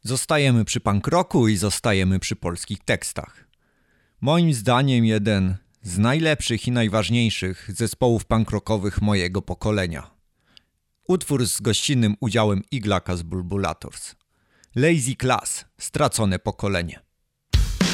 Zostajemy przy punk rocku i zostajemy przy polskich tekstach. Moim zdaniem jeden z najlepszych i najważniejszych zespołów punk rockowych mojego pokolenia. Utwór z gościnnym udziałem Iglaka z Bulbulators. Lazy Class, stracone pokolenie.